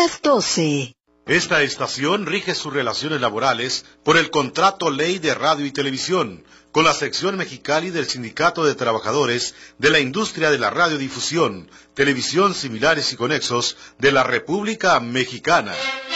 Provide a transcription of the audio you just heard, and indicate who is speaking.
Speaker 1: las 12.
Speaker 2: Esta estación rige sus relaciones laborales por el Contrato Ley de Radio y Televisión, con la sección Mexicali del Sindicato de Trabajadores de la Industria de la Radiodifusión, Televisión Similares y Conexos de la República Mexicana.